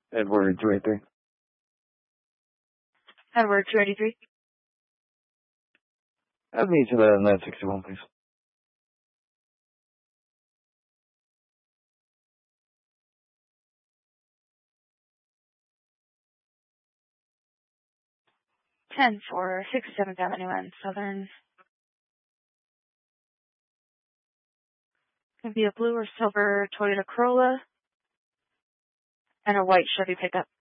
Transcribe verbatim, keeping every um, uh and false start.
Edward two eighty-three. Edward two eighty-three. Add me to the nine sixty-one, please. ten for sixty-seventh Avenue and Southern. Can be a blue or silver Toyota Corolla and a white Chevy pickup.